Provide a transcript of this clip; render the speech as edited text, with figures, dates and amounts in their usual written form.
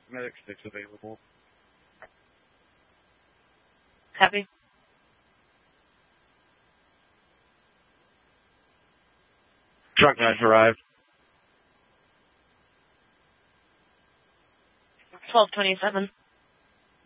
Medic 6 available. Copy. Truck has arrived. 1227.